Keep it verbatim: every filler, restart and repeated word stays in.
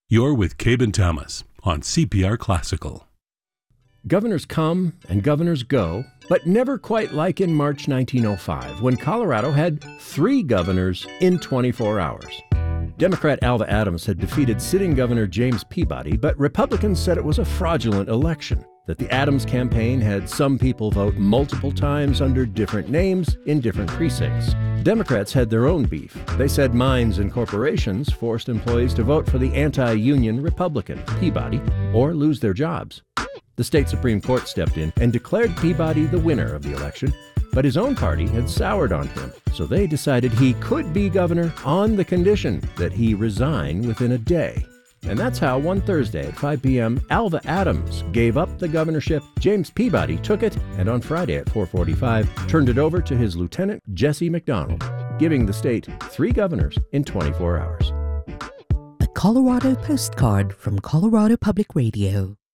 You're with Cabe Thomas on C P R Classical. Governors come and governors go, but never quite like in March nineteen oh five, when Colorado had three governors in twenty-four hours. Democrat Alva Adams had defeated sitting Governor James Peabody, but Republicans said it was a fraudulent election, that the Adams campaign had some people vote multiple times under different names in different precincts. Democrats had their own beef. They said mines and corporations forced employees to vote for the anti-union Republican, Peabody, or lose their jobs. The state Supreme Court stepped in and declared Peabody the winner of the election, but his own party had soured on him, so they decided he could be governor on the condition that he resign within a day. And that's how one Thursday at five p.m., Alva Adams gave up the governorship, James Peabody took it, and on Friday at four forty-five, turned it over to his lieutenant, Jesse McDonald, giving the state three governors in twenty-four hours. A Colorado postcard from Colorado Public Radio.